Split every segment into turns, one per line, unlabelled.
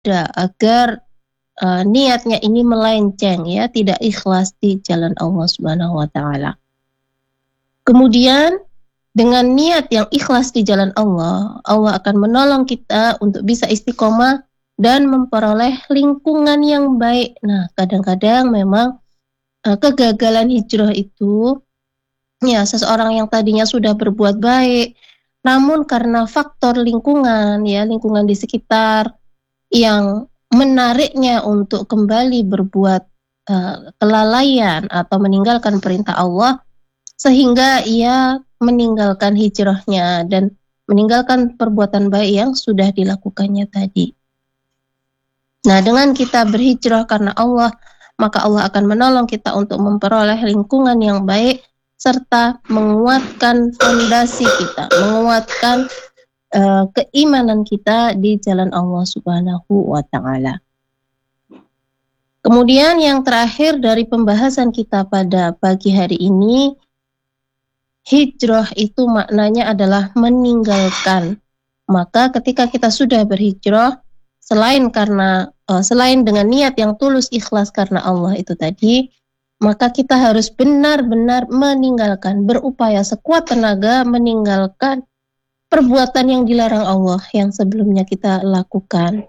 agar niatnya ini melenceng ya, tidak ikhlas di jalan Allah Subhanahu wa taala. Kemudian dengan niat yang ikhlas di jalan Allah, Allah akan menolong kita untuk bisa istiqomah dan memperoleh lingkungan yang baik. Nah, kadang-kadang memang kegagalan hijrah itu ya seseorang yang tadinya sudah berbuat baik, namun karena faktor lingkungan ya, lingkungan di sekitar yang menariknya untuk kembali berbuat kelalaian atau meninggalkan perintah Allah, sehingga ia meninggalkan hijrahnya dan meninggalkan perbuatan baik yang sudah dilakukannya tadi. Nah, dengan kita berhijrah karena Allah, maka Allah akan menolong kita untuk memperoleh lingkungan yang baik serta menguatkan fondasi kita, menguatkan keimanan kita di jalan Allah Subhanahu wa taala. Kemudian yang terakhir dari pembahasan kita pada pagi hari ini, hijrah itu maknanya adalah meninggalkan. Maka ketika kita sudah berhijrah, selain dengan niat yang tulus ikhlas karena Allah itu tadi, maka kita harus benar-benar meninggalkan, berupaya sekuat tenaga meninggalkan perbuatan yang dilarang Allah yang sebelumnya kita lakukan.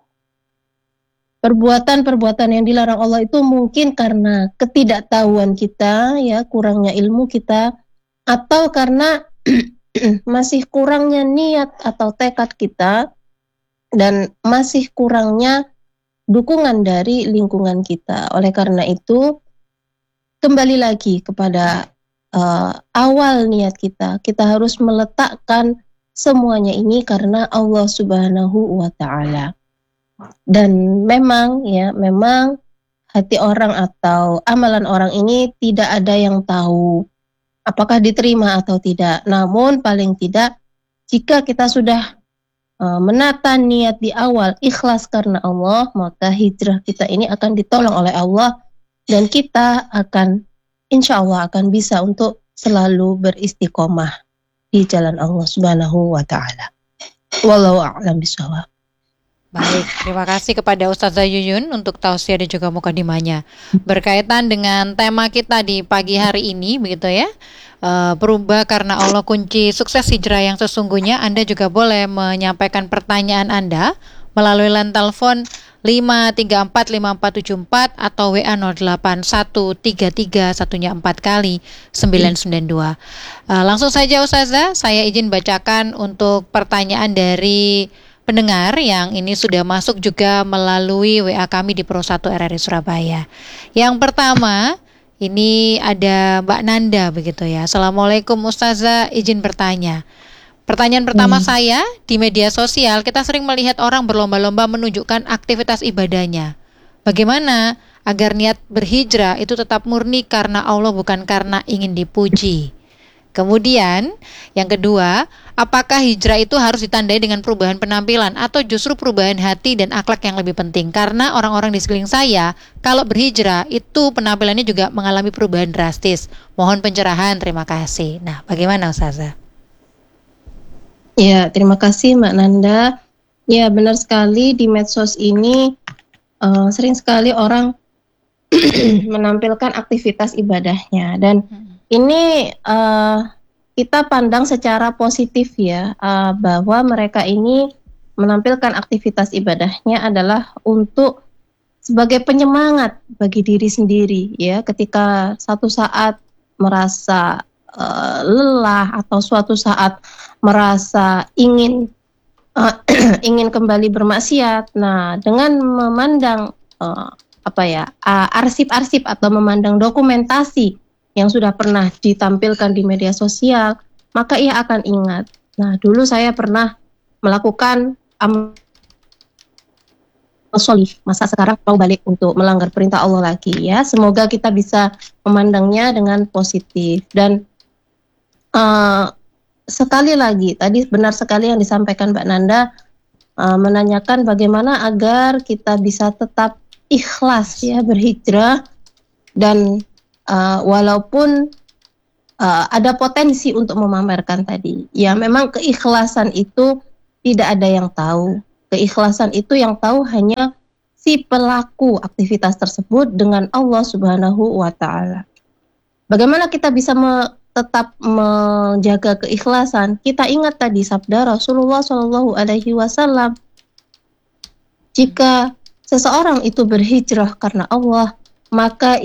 Perbuatan-perbuatan yang dilarang Allah itu mungkin karena ketidaktahuan kita, ya, kurangnya ilmu kita, atau karena masih kurangnya niat atau tekad kita, dan masih kurangnya dukungan dari lingkungan kita. Oleh karena itu, kembali lagi kepada awal niat kita. Kita harus meletakkan semuanya ini karena Allah Subhanahu wa taala. Dan memang hati orang atau amalan orang ini tidak ada yang tahu apakah diterima atau tidak. Namun paling tidak jika kita sudah menata niat di awal ikhlas karena Allah, maka hijrah kita ini akan ditolong oleh Allah dan kita akan insya Allah akan bisa untuk selalu beristiqomah di jalan Allah Subhanahu wa taala. Wallahu a'lam bishawab.
Baik, terima kasih kepada Ustazah Yuyun untuk tausiah dan juga mukadimahnya. Berkaitan dengan tema kita di pagi hari ini, begitu ya, berubah karena Allah kunci sukses hijrah yang sesungguhnya. Anda juga boleh menyampaikan pertanyaan Anda melalui line telepon 5345474 atau WA 08133 satunya 4 kali 992. Langsung saja Ustazah, saya izin bacakan untuk pertanyaan dari pendengar yang ini sudah masuk juga melalui WA kami di Pro 1 RRI Surabaya. Yang pertama, ini ada Mbak Nanda begitu ya. Assalamualaikum Ustazah, izin bertanya. Pertanyaan pertama saya, di media sosial kita sering melihat orang berlomba-lomba menunjukkan aktivitas ibadahnya. Bagaimana agar niat berhijrah itu tetap murni karena Allah bukan karena ingin dipuji? Kemudian, yang kedua, apakah hijrah itu harus ditandai dengan perubahan penampilan atau justru perubahan hati dan akhlak yang lebih penting? Karena orang-orang di sekeliling saya, kalau berhijrah itu penampilannya juga mengalami perubahan drastis. Mohon pencerahan, terima kasih. Nah, bagaimana Ustazah?
Ya, terima kasih Mbak Nanda. Ya, benar sekali di medsos ini sering sekali orang menampilkan aktivitas ibadahnya dan ini kita pandang secara positif ya, bahwa mereka ini menampilkan aktivitas ibadahnya adalah untuk sebagai penyemangat bagi diri sendiri ya, ketika satu saat merasa lelah atau suatu saat merasa ingin kembali bermaksiat. Nah, dengan memandang arsip-arsip atau memandang dokumentasi yang sudah pernah ditampilkan di media sosial, maka ia akan ingat. Nah, dulu saya pernah melakukan solih, masa sekarang mau balik untuk melanggar perintah Allah lagi ya. Semoga kita bisa memandangnya dengan positif. Dan sekali lagi, tadi benar sekali yang disampaikan Mbak Nanda, menanyakan bagaimana agar kita bisa tetap ikhlas ya berhijrah dan walaupun ada potensi untuk memamerkan tadi, ya memang keikhlasan itu tidak ada yang tahu. Keikhlasan itu yang tahu hanya si pelaku aktivitas tersebut dengan Allah Subhanahu wa taala. Bagaimana kita bisa tetap menjaga keikhlasan? Kita ingat tadi sabda Rasulullah Shallallahu alaihi wasallam, jika seseorang itu berhijrah karena Allah, maka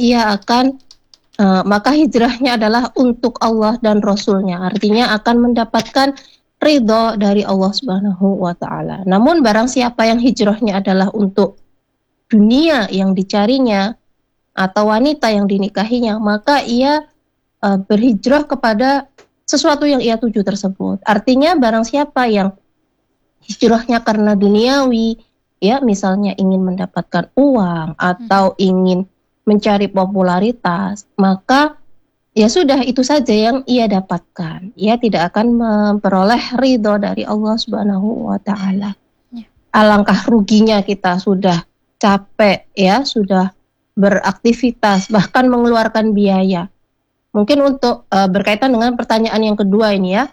maka hijrahnya adalah untuk Allah dan Rasul-Nya. Artinya akan mendapatkan ridho dari Allah Subhanahu wa taala. Namun barang siapa yang hijrahnya adalah untuk dunia yang dicarinya atau wanita yang dinikahinya, maka ia berhijrah kepada sesuatu yang ia tuju tersebut. Artinya barang siapa yang hijrahnya karena duniawi, ya misalnya ingin mendapatkan uang atau ingin mencari popularitas, maka ya sudah itu saja yang ia dapatkan. Ia tidak akan memperoleh ridho dari Allah Subhanahu wa taala. Alangkah ruginya kita sudah capek ya, sudah beraktivitas bahkan mengeluarkan biaya. Mungkin untuk berkaitan dengan pertanyaan yang kedua ini ya.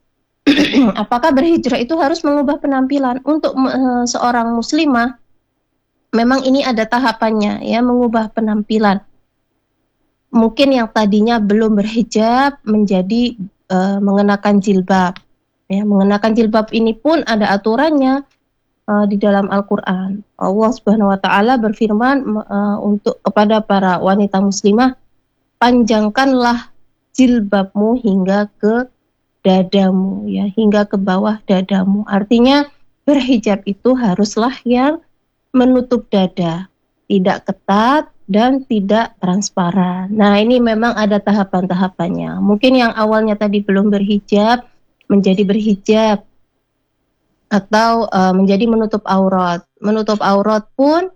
Apakah berhijrah itu harus mengubah penampilan? Untuk seorang muslimah memang ini ada tahapannya ya, mengubah penampilan. Mungkin yang tadinya belum berhijab menjadi mengenakan jilbab. Ya, mengenakan jilbab ini pun ada aturannya di dalam Al-Qur'an. Allah Subhanahu wa taala berfirman untuk kepada para wanita muslimah, panjangkanlah jilbabmu hingga ke dadamu ya, hingga ke bawah dadamu. Artinya berhijab itu haruslah yang menutup dada, tidak ketat dan tidak transparan. Nah, ini memang ada tahapan-tahapannya. Mungkin yang awalnya tadi belum berhijab menjadi berhijab atau menjadi menutup aurat. Menutup aurat pun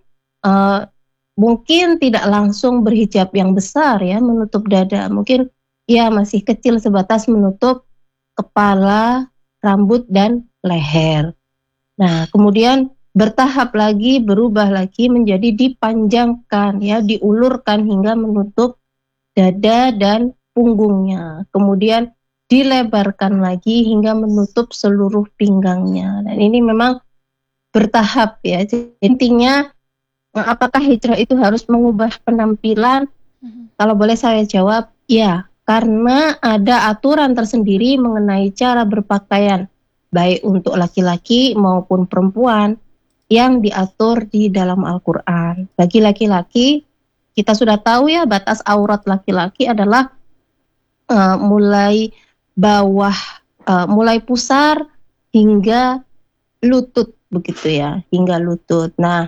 mungkin tidak langsung berhijab yang besar ya, menutup dada. Mungkin ya masih kecil sebatas menutup kepala, rambut dan leher. Nah, kemudian bertahap lagi, berubah lagi menjadi dipanjangkan ya, diulurkan hingga menutup dada dan punggungnya. Kemudian dilebarkan lagi hingga menutup seluruh pinggangnya. Dan ini memang bertahap ya. Jadi, intinya apakah hijrah itu harus mengubah penampilan? Kalau boleh saya jawab, ya, karena ada aturan tersendiri mengenai cara berpakaian baik untuk laki-laki maupun perempuan yang diatur di dalam Al-Quran. Bagi laki-laki, kita sudah tahu ya, batas aurat laki-laki adalah mulai bawah, mulai pusar hingga lutut, begitu ya, hingga lutut. Nah,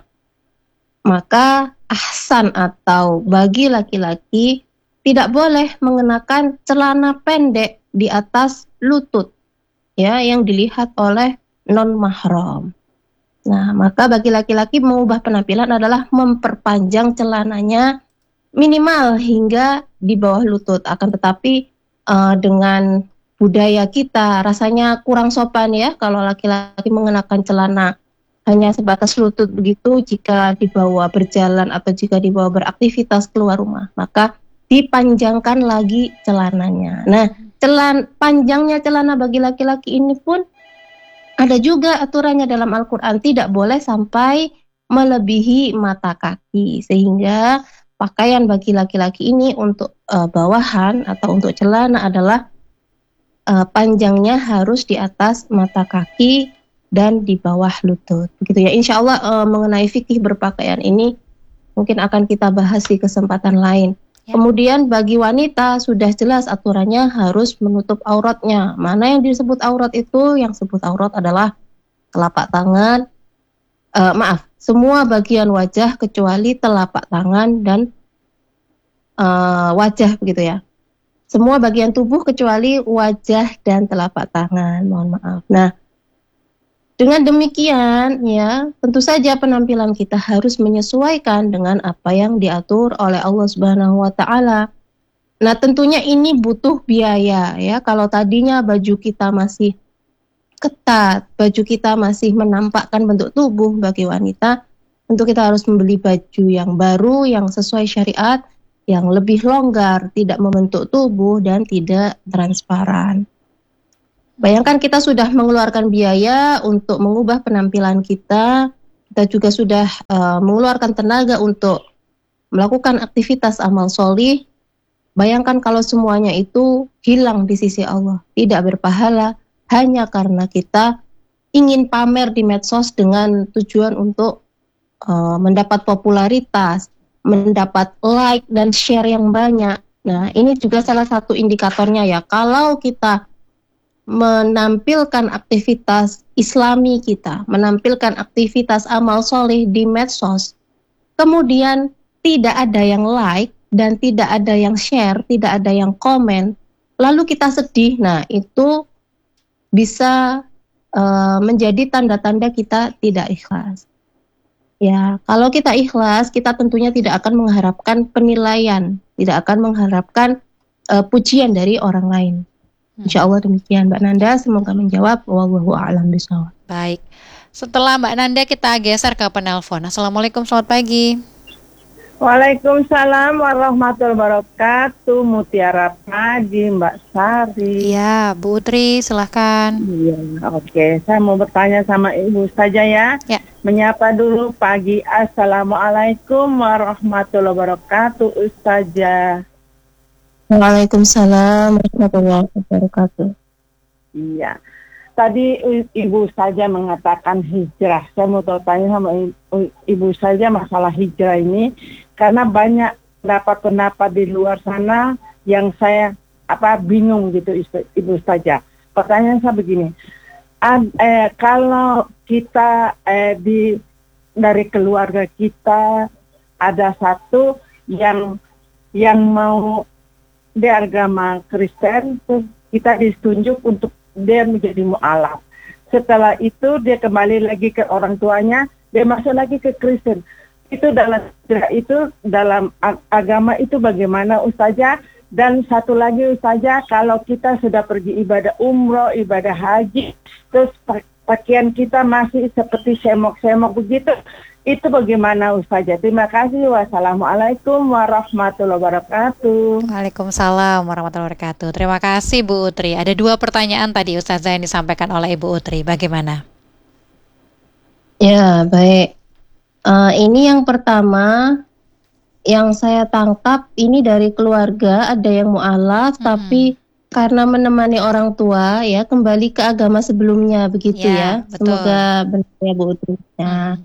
maka ahsan atau bagi laki-laki tidak boleh mengenakan celana pendek di atas lutut, ya, yang dilihat oleh non-mahram. Nah, maka bagi laki-laki mengubah penampilan adalah memperpanjang celananya minimal hingga di bawah lutut. Akan tetapi dengan budaya kita rasanya kurang sopan ya kalau laki-laki mengenakan celana hanya sebatas lutut begitu jika dibawa berjalan atau jika dibawa beraktivitas keluar rumah. Maka dipanjangkan lagi celananya. Nah, panjangnya celana bagi laki-laki ini pun ada juga aturannya dalam Al-Quran, tidak boleh sampai melebihi mata kaki, sehingga pakaian bagi laki-laki ini untuk bawahan atau untuk celana adalah panjangnya harus di atas mata kaki dan di bawah lutut. Begitu ya. Insya Allah mengenai fikih berpakaian ini mungkin akan kita bahas di kesempatan lain. Ya. Kemudian bagi wanita sudah jelas aturannya harus menutup auratnya. Mana yang disebut aurat itu? Yang disebut aurat adalah telapak tangan, semua bagian wajah kecuali telapak tangan dan wajah, begitu ya. Semua bagian tubuh kecuali wajah dan telapak tangan. Mohon maaf. Nah, dengan demikian ya, tentu saja penampilan kita harus menyesuaikan dengan apa yang diatur oleh Allah Subhanahu wa taala. Nah, tentunya ini butuh biaya ya. Kalau tadinya baju kita masih ketat, baju kita masih menampakkan bentuk tubuh bagi wanita, tentu kita harus membeli baju yang baru, yang sesuai syariat, yang lebih longgar, tidak membentuk tubuh dan tidak transparan. Bayangkan kita sudah mengeluarkan biaya untuk mengubah penampilan kita juga sudah mengeluarkan tenaga untuk melakukan aktivitas amal solih. Bayangkan kalau semuanya itu hilang di sisi Allah, tidak berpahala, hanya karena kita ingin pamer di medsos dengan tujuan untuk mendapat popularitas, mendapat like dan share yang banyak. Nah, ini juga salah satu indikatornya ya. Kalau kita menampilkan aktivitas Islami kita, menampilkan aktivitas amal soleh di medsos, kemudian tidak ada yang like dan tidak ada yang share, tidak ada yang komen, lalu kita sedih, nah itu bisa menjadi tanda-tanda kita tidak ikhlas. Ya, kalau kita ikhlas, kita tentunya tidak akan mengharapkan penilaian, tidak akan mengharapkan pujian dari orang lain. Insya Allah demikian Mbak Nanda, semoga menjawab. Wallahu a'lam bishawab.
Baik, setelah Mbak Nanda kita geser ke penelpon. Assalamualaikum, selamat pagi.
Waalaikumsalam warahmatullahi wabarakatuh. Mutiara Padi, Mbak Sari.
Iya, Bu Utri, silahkan.
Iya, oke. Saya mau bertanya sama Ibu saja ya.
Ya.
Menyapa dulu pagi. Assalamualaikum warahmatullahi wabarakatuh, Ustazah.
Waalaikumsalam warahmatullahi wabarakatuh.
Iya. Tadi Ibu saja mengatakan hijrah. Saya mau tanya sama Ibu saja masalah hijrah ini, karena banyak pendapat-pendapat di luar sana yang saya bingung gitu Ibu saja. Pertanyaan saya begini, kalau kita dari keluarga kita ada satu yang mau di agama Kristen, kita ditunjuk untuk dia menjadi mu'alaf. Setelah itu dia kembali lagi ke orang tuanya, dia masuk lagi ke Kristen. Dalam agama itu bagaimana Ustazah? Dan satu lagi Ustazah, kalau kita sudah pergi ibadah umroh, ibadah haji, terus pakaian kita masih seperti semok-semok begitu, itu bagaimana Ustazah? Terima kasih. Wassalamualaikum warahmatullahi wabarakatuh.
Waalaikumsalam warahmatullahi wabarakatuh. Terima kasih Bu Utri. Ada 2 pertanyaan tadi Ustazah yang disampaikan oleh Ibu Utri. Bagaimana?
Ya, baik. Ini yang pertama yang saya tangkap ini dari keluarga, ada yang mu'alaf tapi karena menemani orang tua ya kembali ke agama sebelumnya begitu ya.
Betul.
Semoga benar ya Bu Utri. Nah,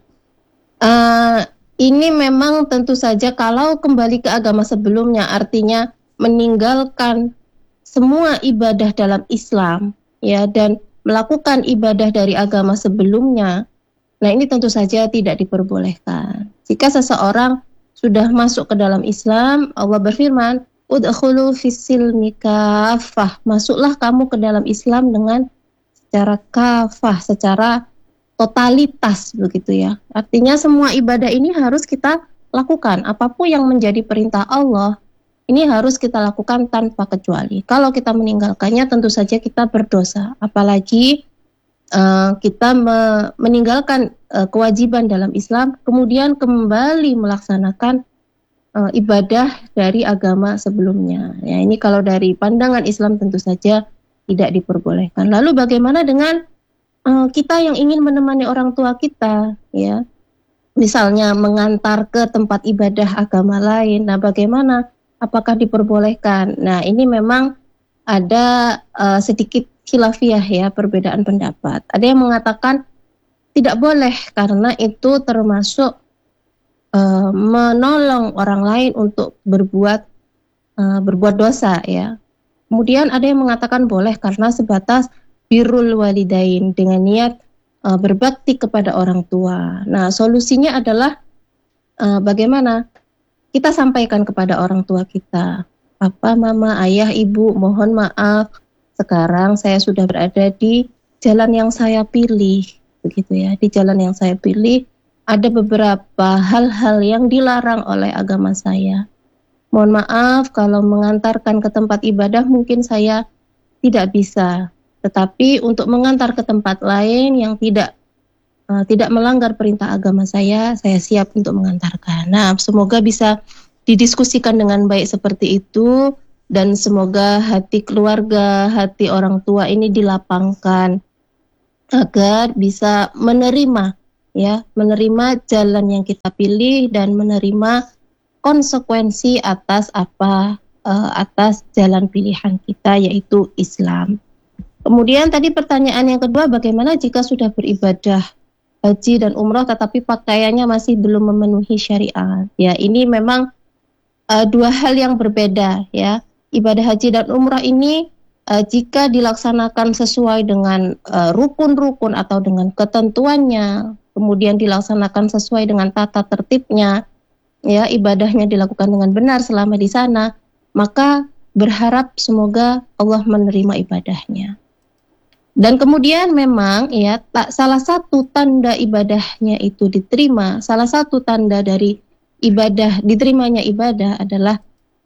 ini memang tentu saja kalau kembali ke agama sebelumnya artinya meninggalkan semua ibadah dalam Islam ya dan melakukan ibadah dari agama sebelumnya. Nah, ini tentu saja tidak diperbolehkan. Jika seseorang sudah masuk ke dalam Islam, Allah berfirman, "Udkhulu fis-silmi kaffah." Masuklah kamu ke dalam Islam dengan secara kafah, secara totalitas begitu ya. Artinya semua ibadah ini harus kita lakukan. Apapun yang menjadi perintah Allah, ini harus kita lakukan tanpa kecuali. Kalau kita meninggalkannya tentu saja kita berdosa. Apalagi kita meninggalkan kewajiban dalam Islam, kemudian kembali melaksanakan ibadah dari agama sebelumnya. Ya, ini kalau dari pandangan Islam tentu saja tidak diperbolehkan. Lalu bagaimana dengan kita yang ingin menemani orang tua kita, ya, misalnya mengantar ke tempat ibadah agama lain. Nah, bagaimana? Apakah diperbolehkan? Nah, ini memang ada sedikit khilafiyah ya, perbedaan pendapat. Ada yang mengatakan tidak boleh karena itu termasuk menolong orang lain untuk berbuat dosa ya. Kemudian ada yang mengatakan boleh karena sebatas birrul walidain dengan niat berbakti kepada orang tua. Nah, solusinya adalah bagaimana kita sampaikan kepada orang tua kita, Papa, Mama, Ayah, Ibu, mohon maaf, sekarang saya sudah berada di jalan yang saya pilih, begitu ya. Di jalan yang saya pilih ada beberapa hal-hal yang dilarang oleh agama saya. Mohon maaf kalau mengantarkan ke tempat ibadah mungkin saya tidak bisa, tetapi untuk mengantar ke tempat lain yang tidak melanggar perintah agama saya siap untuk mengantarkan. Nah, semoga bisa didiskusikan dengan baik seperti itu. dan semoga hati keluarga, hati orang tua ini dilapangkan agar bisa menerima jalan yang kita pilih dan menerima konsekuensi atas atas jalan pilihan kita, yaitu Islam. Kemudian tadi pertanyaan yang kedua, bagaimana jika sudah beribadah haji dan umrah tetapi pakaiannya masih belum memenuhi syariat? Ya, ini memang dua hal yang berbeda ya. Ibadah haji dan umrah ini jika dilaksanakan sesuai dengan rukun-rukun atau dengan ketentuannya, kemudian dilaksanakan sesuai dengan tata tertibnya, ya, ibadahnya dilakukan dengan benar selama di sana, maka berharap semoga Allah menerima ibadahnya. Dan kemudian memang ya, salah satu tanda ibadahnya itu diterima, salah satu tanda dari diterimanya ibadah adalah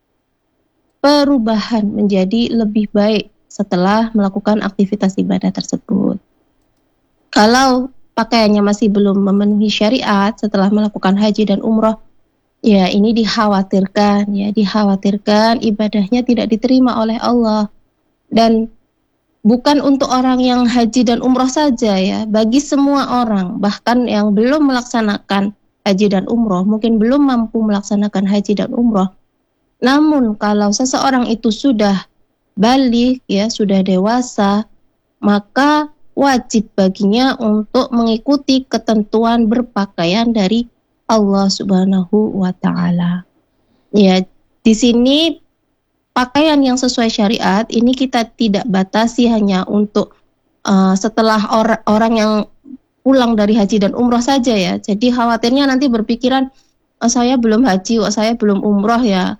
perubahan menjadi lebih baik setelah melakukan aktivitas ibadah tersebut. Kalau pakaiannya masih belum memenuhi syariat setelah melakukan haji dan umrah, ya ini dikhawatirkan ibadahnya tidak diterima oleh Allah. Dan bukan untuk orang yang haji dan umrah saja ya, bagi semua orang, bahkan yang belum melaksanakan haji dan umrah, mungkin belum mampu melaksanakan haji dan umrah. Namun kalau seseorang itu sudah balik ya, sudah dewasa, maka wajib baginya untuk mengikuti ketentuan berpakaian dari Allah Subhanahu wa taala. Ya, di sini pakaian yang sesuai syariat ini kita tidak batasi hanya untuk setelah orang yang pulang dari haji dan umrah saja ya. Jadi khawatirnya nanti berpikiran saya belum haji, saya belum umrah ya,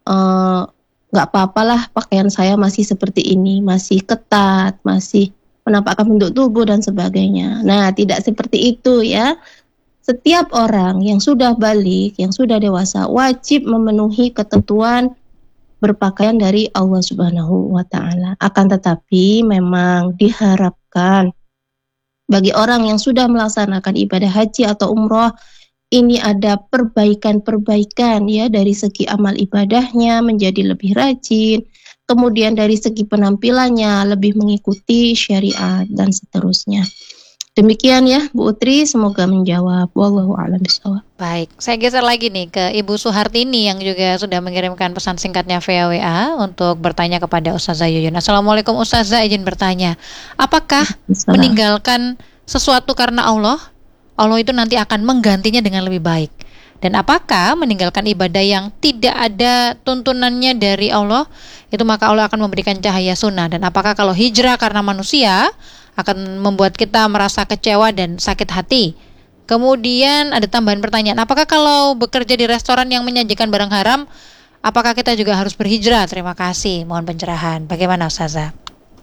nggak apa-apalah pakaian saya masih seperti ini, masih ketat, masih menampakkan bentuk tubuh dan sebagainya. Nah, tidak seperti itu ya. Setiap orang yang sudah balik, yang sudah dewasa, wajib memenuhi ketentuan berpakaian dari Allah Subhanahu wa taala. Akan tetapi memang diharapkan bagi orang yang sudah melaksanakan ibadah haji atau umrah, ini ada perbaikan-perbaikan ya, dari segi amal ibadahnya menjadi lebih rajin, kemudian dari segi penampilannya lebih mengikuti syariat dan seterusnya. Demikian ya Bu Utri, semoga menjawab. Wallahu a'lam bishawab.
Baik, saya geser lagi nih ke Ibu Suhartini yang juga sudah mengirimkan pesan singkatnya via WA untuk bertanya kepada Ustazah Yuyun. Assalamualaikum Ustazah, izin bertanya, apakah meninggalkan sesuatu karena Allah itu nanti akan menggantinya dengan lebih baik? Dan apakah meninggalkan ibadah yang tidak ada tuntunannya dari Allah, itu maka Allah akan memberikan cahaya sunnah? Dan apakah kalau hijrah karena manusia akan membuat kita merasa kecewa dan sakit hati? Kemudian ada tambahan pertanyaan, apakah kalau bekerja di restoran yang menyajikan barang haram, apakah kita juga harus berhijrah? Terima kasih, mohon pencerahan. Bagaimana Ustazah?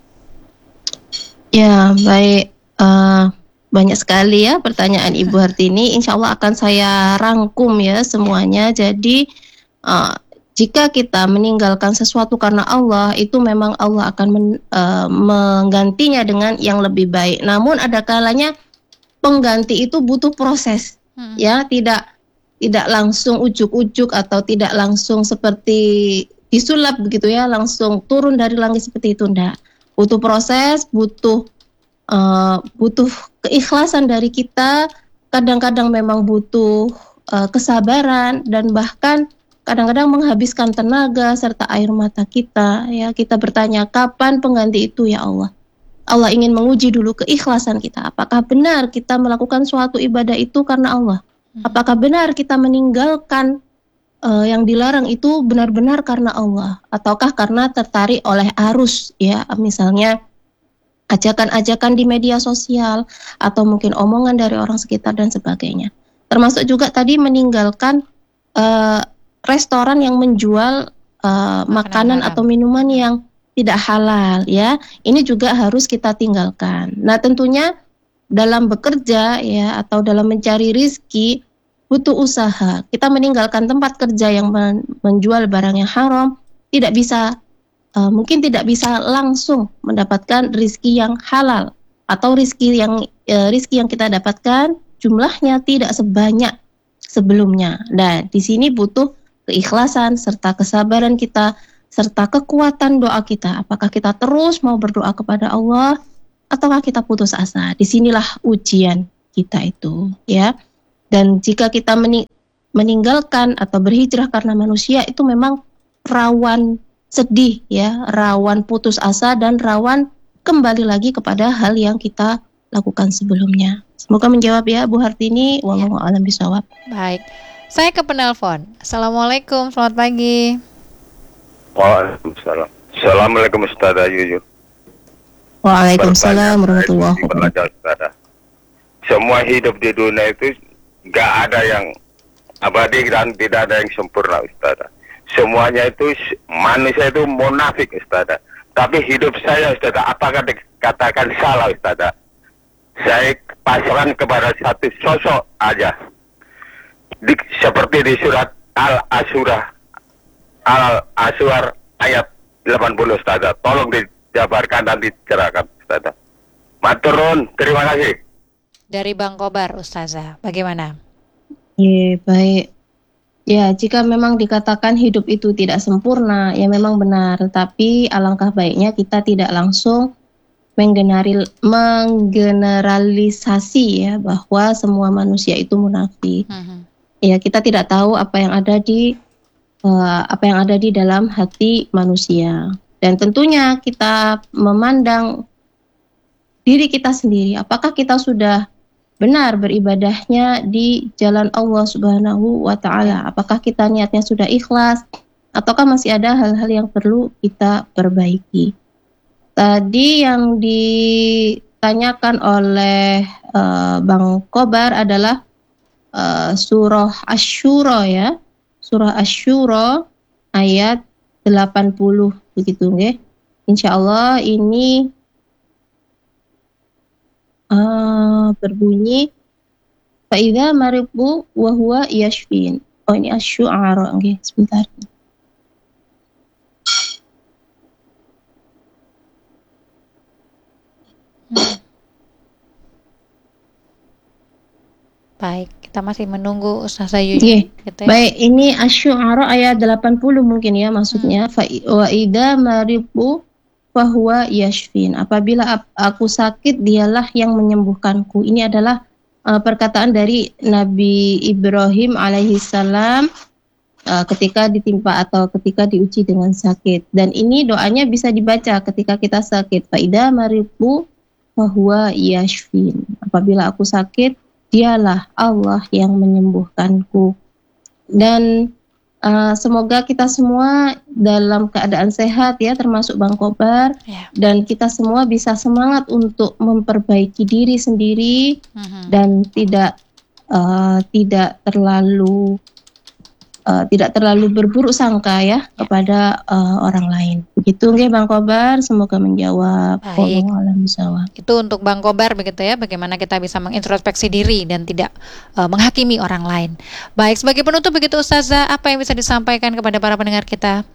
Ya, baik. Banyak sekali ya pertanyaan Ibu Hartini. Insya Allah akan saya rangkum ya semuanya. Jadi jika kita meninggalkan sesuatu karena Allah, itu memang Allah akan menggantinya dengan yang lebih baik. Namun ada kalanya pengganti itu butuh proses, ya, tidak langsung ujuk-ujuk atau tidak langsung seperti disulap begitu ya, langsung turun dari langit seperti itu, enggak. Butuh proses, butuh keikhlasan dari kita. Kadang-kadang memang butuh kesabaran dan bahkan kadang-kadang menghabiskan tenaga serta air mata kita ya. Kita bertanya, kapan pengganti itu ya Allah? Allah ingin menguji dulu keikhlasan kita. Apakah benar kita melakukan suatu ibadah itu karena Allah? Apakah benar kita meninggalkan yang dilarang itu benar-benar karena Allah? Ataukah karena tertarik oleh arus ya, misalnya ajakan-ajakan di media sosial atau mungkin omongan dari orang sekitar dan sebagainya. Termasuk juga tadi meninggalkan restoran yang menjual makanan atau minuman yang tidak halal ya. Ini juga harus kita tinggalkan. Nah, tentunya dalam bekerja ya atau dalam mencari rizki butuh usaha. Kita meninggalkan tempat kerja yang menjual barang yang haram, tidak bisa mungkin tidak bisa langsung mendapatkan rizki yang halal, atau rizki yang kita dapatkan jumlahnya tidak sebanyak sebelumnya. Nah, di sini butuh keikhlasan serta kesabaran kita serta kekuatan doa kita. Apakah kita terus mau berdoa kepada Allah ataukah kita putus asa? Disinilah ujian kita itu, ya. Dan jika kita meninggalkan atau berhijrah karena manusia, itu memang rawan sedih, ya, rawan putus asa dan rawan kembali lagi kepada hal yang kita lakukan sebelumnya. Semoga menjawab ya Bu Hartini. Wallahu a'lam bishawab.
Baik. Saya ke penelpon. Assalamualaikum, selamat pagi.
Waalaikumsalam. Assalamualaikum Ustazah Yuyun.
Waalaikumsalam warahmatullahi wabarakatuh.
Ustazah. Semua hidup di dunia itu gak ada yang abadi dan tidak ada yang sempurna, Ustazah. Semuanya itu manusia itu munafik, Ustazah. Tapi hidup saya, Ustazah, apakah dikatakan salah, Ustazah? Saya pasrahkan kepada satu sosok aja. Seperti di surat Al-Asyur ayat 80, Ustazah. Tolong dijabarkan dan dicerahkan, Ustazah. Maturun, terima kasih.
Dari Bang Kobar, Ustazah, bagaimana?
Baik. Ya, jika memang dikatakan hidup itu tidak sempurna, ya memang benar. Tapi alangkah baiknya kita tidak langsung menggeneralisasi ya bahwa semua manusia itu munafik. Ya, kita tidak tahu apa yang ada di dalam hati manusia. Dan tentunya kita memandang diri kita sendiri. Apakah kita sudah benar beribadahnya di jalan Allah Subhanahu wa Ta'ala? Apakah kita niatnya sudah ikhlas ataukah masih ada hal-hal yang perlu kita perbaiki? Tadi yang ditanyakan oleh Bang Kobar adalah surah Asy-Syura ya. Surah Asy-Syura ayat 80 begitu nggih. Insyaallah ini berbunyi fa idza maribu wa huwa yashfin. Oh, ini Asy-Syu'ara nggih, sebentar.
Baik, kita masih menunggu Ustazah Yuyun. Gitu ya.
Baik, ini Asy-Syu'ara ayat 80 mungkin ya maksudnya. Fa wa idza maribu fahuwa yashfin. Apabila aku sakit, dialah yang menyembuhkanku. Ini adalah perkataan dari Nabi Ibrahim alaihissalam ketika ditimpa atau ketika diuji dengan sakit. Dan ini doanya bisa dibaca ketika kita sakit. Fa idza maribu fahuwa yashfin. Apabila aku sakit, dialah Allah yang menyembuhkanku. Dan semoga kita semua dalam keadaan sehat ya, termasuk Bang Kobar, dan kita semua bisa semangat untuk memperbaiki diri sendiri dan tidak terlalu berburuk sangka ya kepada orang lain. Begitu nggih Bang Kobar, semoga menjawab.
Baik. Itu untuk Bang Kobar begitu ya, bagaimana kita bisa mengintrospeksi diri dan tidak menghakimi orang lain. Baik, sebagai penutup begitu Ustazah, apa yang bisa disampaikan kepada para pendengar kita?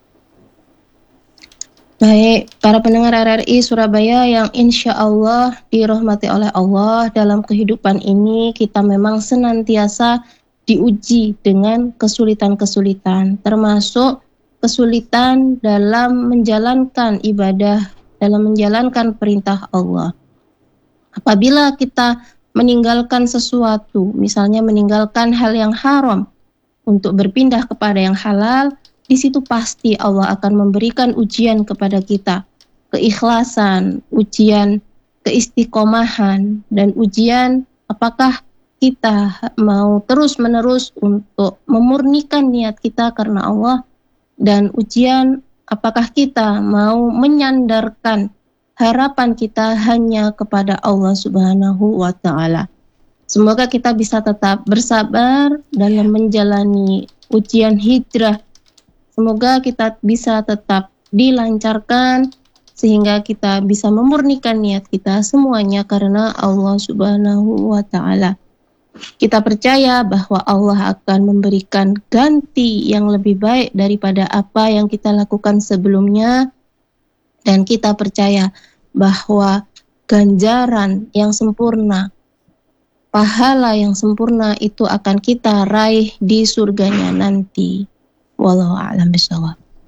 Baik, para pendengar RRI Surabaya yang insya Allah dirahmati oleh Allah, dalam kehidupan ini kita memang senantiasa diuji dengan kesulitan-kesulitan, termasuk kesulitan dalam menjalankan ibadah, dalam menjalankan perintah Allah. Apabila kita meninggalkan sesuatu, misalnya meninggalkan hal yang haram untuk berpindah kepada yang halal, di situ pasti Allah akan memberikan ujian kepada kita, keikhlasan, ujian keistiqomahan, dan ujian apakah kita mau terus-menerus untuk memurnikan niat kita karena Allah, dan ujian apakah kita mau menyandarkan harapan kita hanya kepada Allah Subhanahu wa Ta'ala. Semoga kita bisa tetap bersabar dalam menjalani ujian hijrah. Semoga kita bisa tetap dilancarkan sehingga kita bisa memurnikan niat kita semuanya karena Allah Subhanahu wa Ta'ala. Kita percaya bahwa Allah akan memberikan ganti yang lebih baik daripada apa yang kita lakukan sebelumnya, dan kita percaya bahwa ganjaran yang sempurna, pahala yang sempurna itu akan kita raih di surganya nanti. Wallahu a'lam bishawab.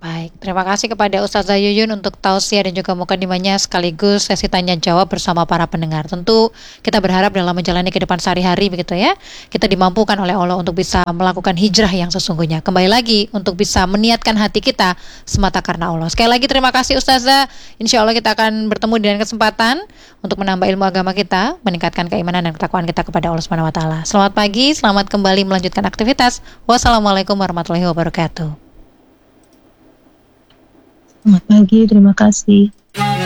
Baik, terima kasih kepada Ustazah Yuyun untuk tausiah dan juga mukadimahnya sekaligus sesi tanya jawab bersama para pendengar. Tentu kita berharap dalam menjalani kehidupan sehari-hari begitu ya, kita dimampukan oleh Allah untuk bisa melakukan hijrah yang sesungguhnya. Kembali lagi untuk bisa meniatkan hati kita semata karena Allah. Sekali lagi terima kasih Ustazah. Insya Allah kita akan bertemu dengan kesempatan untuk menambah ilmu agama kita, meningkatkan keimanan dan ketakwaan kita kepada Allah Subhanahu wa taala. Selamat pagi, selamat kembali melanjutkan aktivitas. Wassalamualaikum warahmatullahi wabarakatuh.
Selamat pagi, terima kasih.